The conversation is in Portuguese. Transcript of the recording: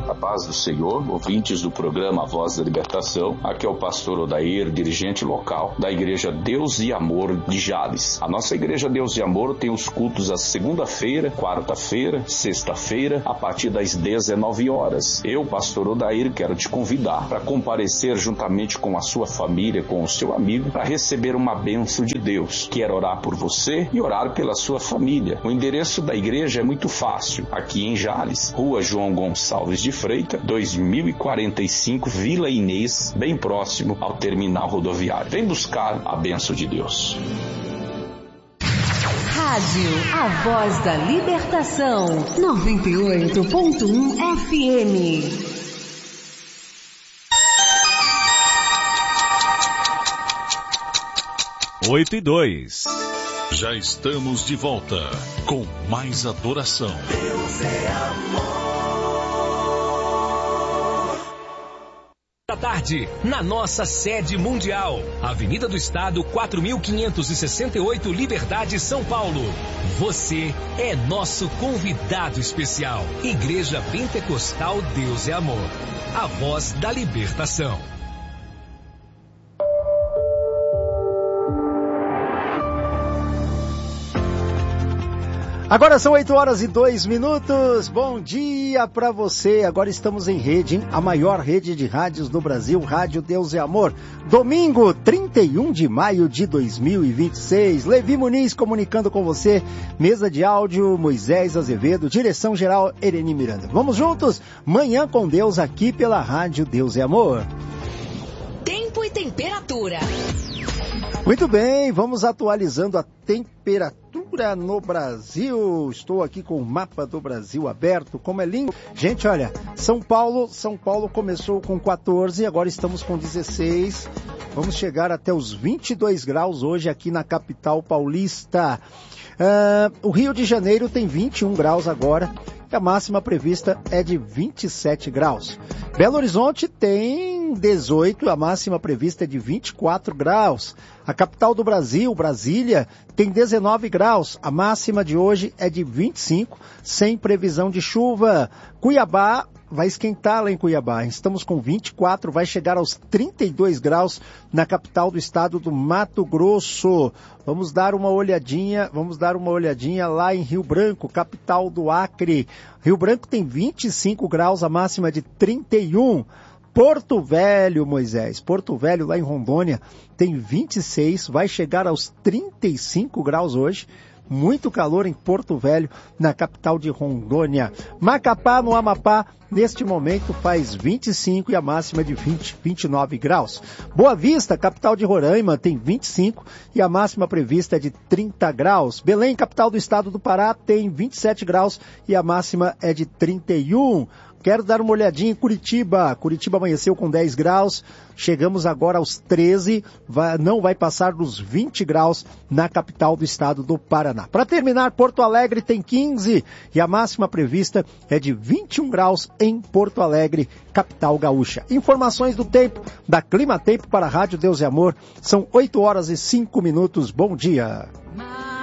A paz do Senhor, ouvintes do programa A Voz da Libertação. Aqui é o pastor Odair, dirigente local da Igreja Deus e Amor de Jales. A nossa Igreja Deus e Amor tem os cultos às segunda-feira, quarta-feira, sexta-feira, a partir das 19 horas. Eu, pastor Odair, quero te convidar para comparecer juntamente com a sua família, com o seu amigo, para receber uma bênção de Deus. Quero orar por você e orar pela sua família. O endereço da igreja é muito fácil. Aqui em Jales, Rua João Gonçalves de Freitas, 2045, Vila Inês, bem próximo ao terminal rodoviário. Vem buscar a bênção de Deus. Rádio A Voz da Libertação, 98.1 FM. Oito e 2. Já estamos de volta com mais adoração. Deus é amor. Da tarde, na nossa sede mundial, Avenida do Estado, 4.568, Liberdade, São Paulo. Você é nosso convidado especial. Igreja Pentecostal Deus é Amor. A Voz da Libertação. Agora são 8 horas e 2 minutos. Bom dia para você. Agora estamos em rede, hein? A maior rede de rádios do Brasil, Rádio Deus e Amor. Domingo, 31 de maio de 2026. Levi Muniz comunicando com você. Mesa de áudio, Moisés Azevedo. Direção geral, Ereni Miranda. Vamos juntos? Manhã com Deus aqui pela Rádio Deus e Amor. Tempo e temperatura. Muito bem, vamos atualizando a temperatura no Brasil. Estou aqui com o mapa do Brasil aberto, como é lindo. Gente, olha, São Paulo começou com 14, agora estamos com 16. Vamos chegar até os 22 graus hoje aqui na capital paulista. O Rio de Janeiro tem 21 graus agora. A máxima prevista é de 27 graus. Belo Horizonte tem 18, a máxima prevista é de 24 graus. A capital do Brasil, Brasília, tem 19 graus. A máxima de hoje é de 25, sem previsão de chuva. Cuiabá vai esquentar lá em Cuiabá. Estamos com 24, vai chegar aos 32 graus na capital do estado do Mato Grosso. Vamos dar uma olhadinha lá em Rio Branco, capital do Acre. Rio Branco tem 25 graus, a máxima de 31. Porto Velho, Moisés, Porto Velho lá em Rondônia tem 26, vai chegar aos 35 graus hoje. Muito calor em Porto Velho, na capital de Rondônia. Macapá, no Amapá, neste momento faz 25 e a máxima de 29 graus. Boa Vista, capital de Roraima, tem 25 e a máxima prevista é de 30 graus. Belém, capital do estado do Pará, tem 27 graus e a máxima é de 31. Quero dar uma olhadinha em Curitiba. Curitiba amanheceu com 10 graus. Chegamos agora aos 13. Não vai passar dos 20 graus na capital do estado do Paraná. Para terminar, Porto Alegre tem 15 e a máxima prevista é de 21 graus em Porto Alegre, capital gaúcha. Informações do tempo da Clima Tempo para a Rádio Deus e Amor. São 8 horas e 5 minutos. Bom dia.